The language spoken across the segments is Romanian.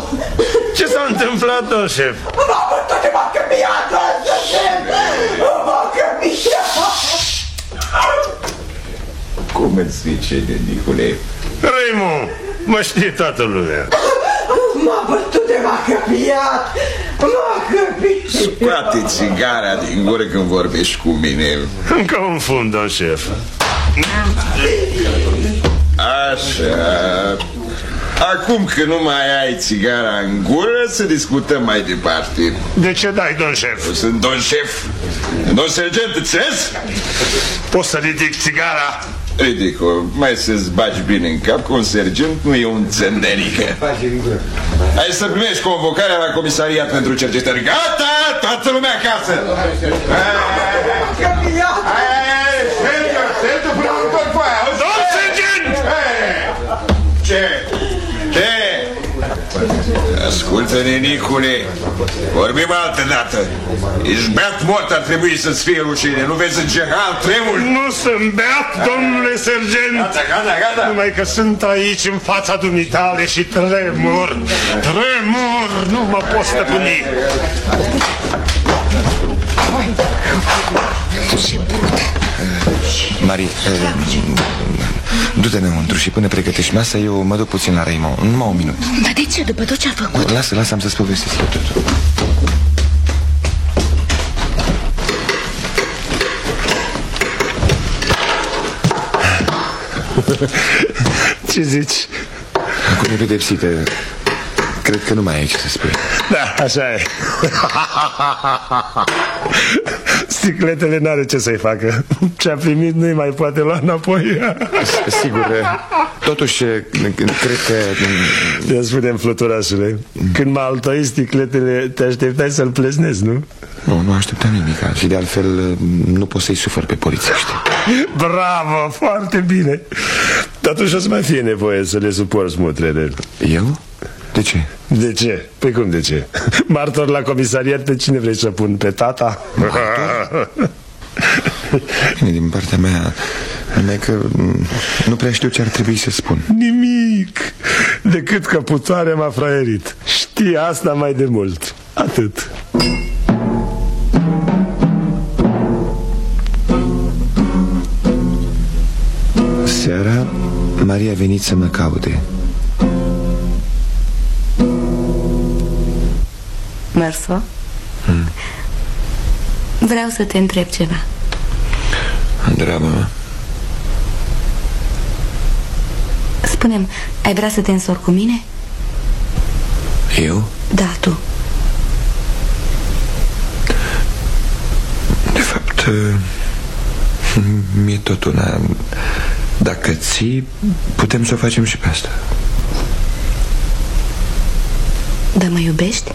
Ce s-a întâmplat, domn șef? M-a căpiat, domn șef! M-a căpiat! Cum îți zice, Nicule? Raymond, mă știe toată lumea. M-a bătut de m-a căpiat! M-a căpiat! Scoate țigara din gură când vorbești cu mine. Încă un fund, domn șef. Așa. Acum că nu mai ai țigara în gură, să discutăm mai departe. De ce dai, domn șef? Eu sunt domn șef. Domn sergent, înțelegi? Poți să ridic țigara? Ridic-o, mai să-ți bagi bine în cap că un sergent nu e un țândărică. Hai să primești convocarea la comisariat pentru cercetări. Gata! Toată lumea acasă! Domn sergent! Ce? Ascultă-ne, Nicule, vorbim altă dată. Ești beat mort, ar trebui să-ți fie rușine. Nu vezi în jehal tremul? Nu sunt beat, domnule sergent. Gata. Numai că sunt aici în fața dumitale și tremur. Nu mă pot stăpâni. Mari, du-te înăuntru și până pregătești masa, eu mă duc puțin la Raymond. Numai un minut. Dar de ce? După tot ce a făcut? Lasă, am să-ți povestesc eu totul. Ce zici? Acum e pedepsită. Cred că nu mai ai ce să spui. Da, așa e. Sticletele n-are ce să-i facă. Ce-a primit nu-i mai poate lua înapoi. Sigur. Totuși, cred că... Ia spune-mi, fluturașule, când m-a altoit sticletele, te așteptai să-l plesnezi, nu? Nu așteptam nimic. Și de altfel nu pot să-i sufăr pe polițiști. Bravo, foarte bine. Totuși o să mai fie nevoie să le suporți smutrele. Eu? De ce? De ce? Păi cum de ce? Martor la comisariat, pe cine vrei să pun? Pe tata? Din partea mea, numai că nu prea știu ce ar trebui să spun. Nimic, decât că putoarea m-a fraierit. Știi asta mai de mult. Atât. Seara, Maria a venit să mă caute. Merso? Vreau să te întreb ceva. Întreabă-mă. Spune-mi, ai vrea să te însori cu mine? Eu? Da, tu. De fapt, mi-e tot una. Dacă ții, putem să o facem și pe asta. Dar mă iubești?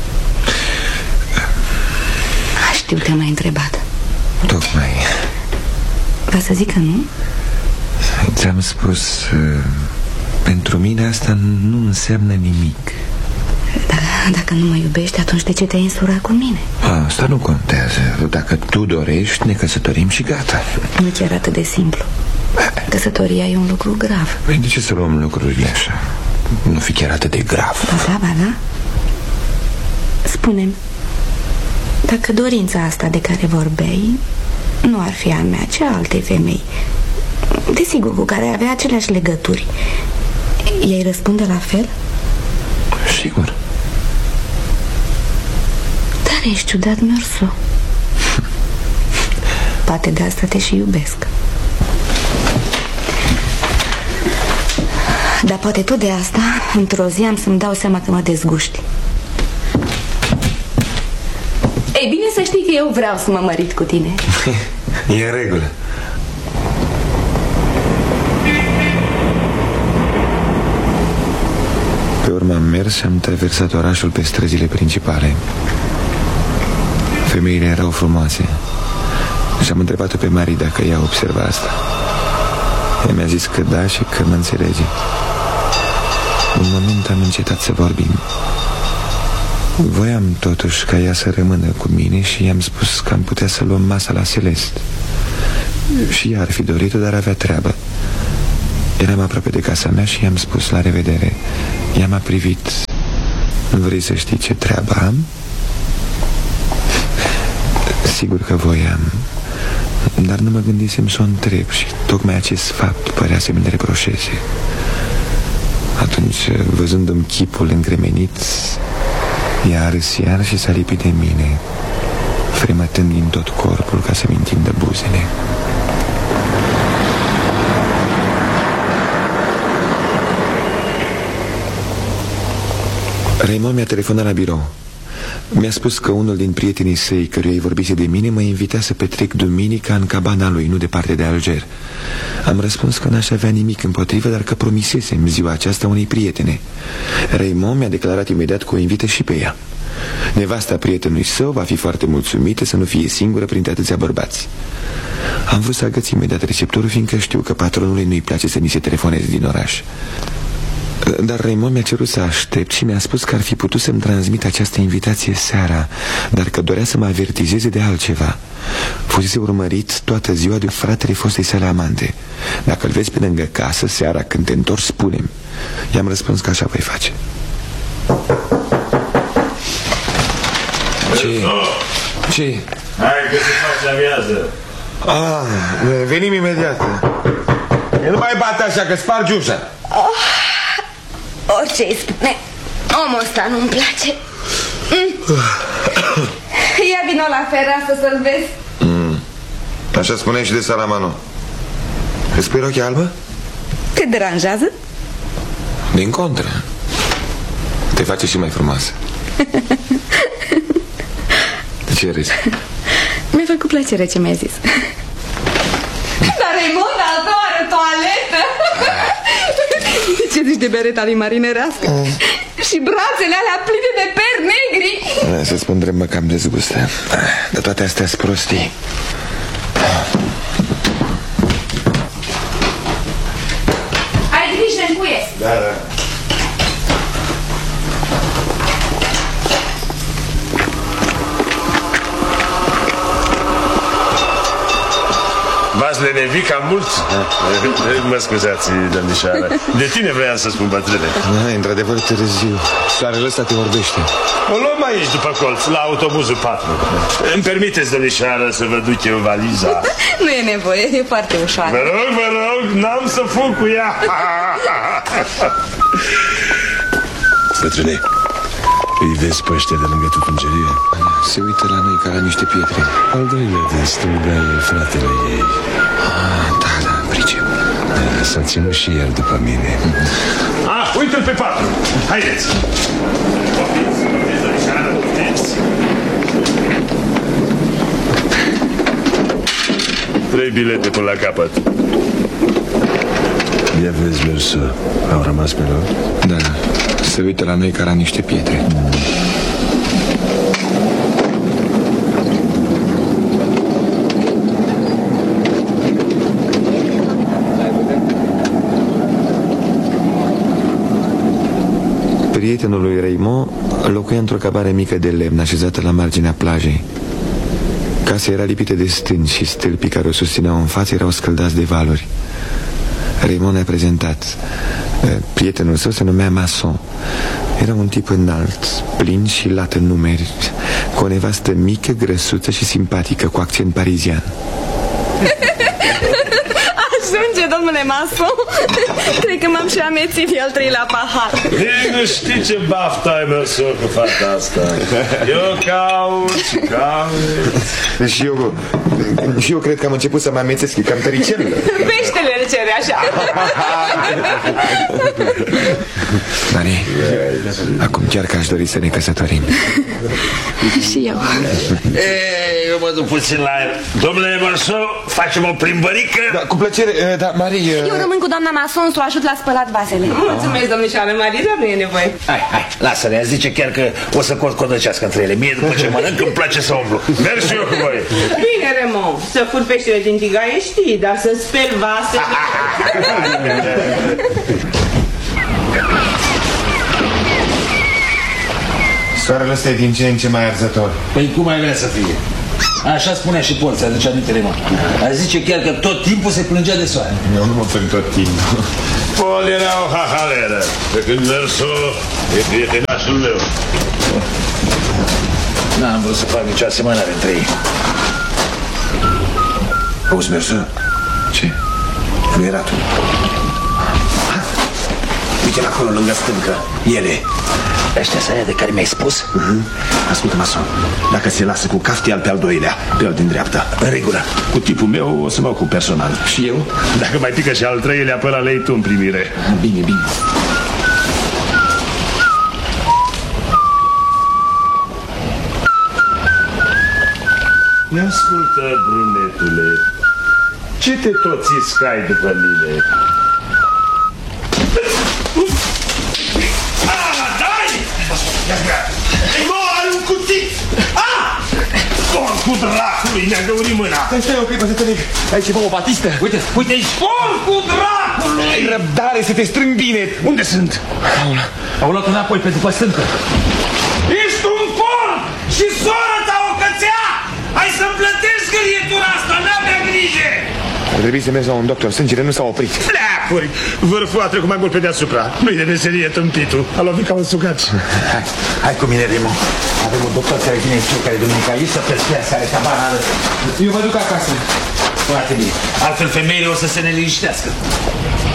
Știu, te-am mai întrebat. Tocmai. Vreau să zic că nu? Ți-am spus, pentru mine asta nu înseamnă nimic. Dacă nu mă iubești, atunci de ce te-ai însurat cu mine? Asta nu contează. Dacă tu dorești, ne căsătorim și gata. Nu chiar atât de simplu. Căsătoria e un lucru grav. Păi de ce să luăm lucrurile așa? Nu fi chiar atât de grav. Ba da. Spune-mi, dacă dorința asta de care vorbeai nu ar fi a mea, ce a altei femei, desigur, cu care avea aceleași legături, ei răspunde la fel? Sigur. Dar ești ciudat, Merso. Poate de asta te și iubesc. Dar poate tot de asta, într-o zi am să-mi dau seama că mă dezguști. Ei bine, să știi că eu vreau să mă mărit cu tine. E în regulă. Pe urmă am mers și am traversat orașul pe străzile principale. Femeile erau frumoase și am întrebat-o pe Mari dacă ea observa asta. Ea mi-a zis că da și că mă înțelege. Un moment am încetat să vorbim. Voiam totuși ca ea să rămână cu mine și i-am spus că am putea să luăm masa la Celeste. Și ea ar fi dorit-o, dar avea treabă. Eram aproape de casa mea și i-am spus la revedere. Ea m-a privit Vrei să știi ce treabă am? Sigur că voiam, dar nu mă gândisem să o întreb și tocmai acest fapt părea să mi-l reproșeze. Atunci, văzându-mi chipul încremenit, ea a râs iar și s-a lipit de mine, fremătând din tot corpul ca să-mi întindă buzele. Raymond mi-a telefonat la birou. Mi-a spus că unul din prietenii săi, căruia îi vorbise de mine, mă invita să petrec duminica în cabana lui, nu departe de Alger. Am răspuns că n-aș avea nimic împotrivă, dar că promisesem ziua aceasta unei prietene. Raymond mi-a declarat imediat că o invită și pe ea. Nevasta prietenului său va fi foarte mulțumită să nu fie singură printre atâția bărbați. Am vrut să agăț imediat receptorul, fiindcă știu că patronului nu-i place să ni se telefoneze din oraș. Dar Raymond mi-a cerut să aștept și mi-a spus că ar fi putut să-mi transmit această invitație seara, dar că dorea să mă avertizeze de altceva. Fusese urmărit toată ziua de fratele fostei sale amante. Dacă îl vezi pe lângă casă seara când te întorci, spune-mi. I-am răspuns că așa voi face. Ce? Hai că se face amiază. Venim imediat. Nu mai bate așa că spargi ușa. Orice îi spune, omul ăsta nu-mi place. Ia vino la fereastră să-l vezi. Așa spuneai și de Salamano. Îți pui rochia albă? Te deranjează? Din contră. Te face și mai frumoasă. De ce râzi? Mi-a făcut plăcere ce mi-ai zis. Dar Raymond, a doua are toaletă. Ce zici de bereta lui marinerească? Și brațele alea pline de peri negri. Să spun drept, mă cam dezgustă. De toate astea-s prostii. Ai grijă în cuie. Da. V-ați lenevit cam mult? Mă scuzați, domnișoară. De tine vreau să spun, bătrâne. Într-adevăr târziu. Soarele ăsta te vorbește. O luăm aici după colț, la autobuzul 4. Îmi permiteți, domnișoară, să vă duc eu valiza? Nu e nevoie, e foarte ușoară. Vă rog, n-am să fug cu ea. Bătrâne, îi vezi pe ăștia de lângă tutungerie? Se uită la noi ca la niște pietre. Al doilea de stânga e fratele ei. Da, pricep. S-a ținut și el după mine. Uite-l pe 4. Haideți. Poftiți, domnișoară, poftiți. 3 bilete până la capăt. Ia vezi, Mersu, au rămas pe loc? Da, se uită la noi ca la niște pietre. Prietenul lui Raymond locuia într-o cabane mică de lemn așezată la marginea plajei. Casa era lipită de stânci și stâlpii care o susțineau în față erau scăldați de valuri. Raymond ne-a prezentat. Prietenul său se numea Masson. Era un tip înalt, plin și lat în numeri, cu o nevastă mică, grăsuță și simpatică, cu accent parizian. Ajunge, domnule Masson. Cred că m-am și amețit el 3 la pahar. Nu știi ce baftă ai, Mersu, cu fata asta. Eu caut. Și eu cred că am început să mă amețesc, cam tăricel. Peștele îl cere așa. Mari, acum chiar că aș dori să ne căsătorim. Și eu. Eu mă duc puțin la el. Domnule Mersu, facem o plimbărică? Da, cu plăcere, dar Mari... Eu rămân cu doamna Masson să o ajut la spălat vasele. Mulțumesc, domnișoară Marie, dar nu e nevoie. Hai, lasă-le, zice chiar că o să codăcească între ele. Mie după ce mănânc îmi place să umblu. Merg și eu cu voi. Bine, Raymond, să fur peștele din tigaie știi, dar să speli vasele... Soarele ăsta e din ce în ce mai arzător. Păi cum mai vrea să fie? Așa spunea și Porția, aduce aminte, Raymond. Ar zice chiar că tot timpul se plângea de soare. Eu nu mă plâng tot timpul. Pol era o hahaleră, pe când Mersu e prietena Nașul meu. N-am vrut să fac nicio asemănare între ei. Auzi, Mersu? Ce? Fluieratul. Uite-l acolo, lângă stâncă. Ele. Ăștia să aia de care mi-ai spus? Ascultă, mason. Dacă se lasă cu caftial pe al doilea, pe al din dreapta. În regulă. Cu tipul meu o să mă ocup personal. Și eu? Dacă mai pică și al treilea, pe ăla le-ai tu în primire. Bine, bine. Ascultă, brunetule, ce te tot țiscai după mine? Dai! Nu, are un cuțit! Porcul dracului, mi-a găurit mâna! Stai o clipă, stătănic. Ai ceva, o batistă? Uite, uite aici. Porcul dracului! Ai răbdare să te strâng bine. Unde sunt? Au luat înapoi pe după stâncă. Ești un porc și sora ta o cățea! Hai să-mi plătești gârietura asta, n-avea grijă! Ar trebui să mergi la un doctor, sângele nu s-a oprit. Pleacuri! Vârful a trecut mai mult pe deasupra. Nu-i de meserie tâmpitul. A lovit ca un sucaci. Hai cu mine, Remo. Avem un doctor care vine în fiecare duminică aici să plătească, are cabană. Eu mă duc acasă. Foarte bine. Altfel femeile o să se neliniștească.